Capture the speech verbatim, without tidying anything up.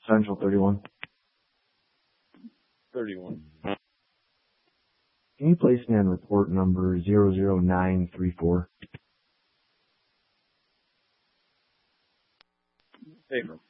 Central thirty-one. thirty-one. Can you place me on report number zero zero nine three four? Paper.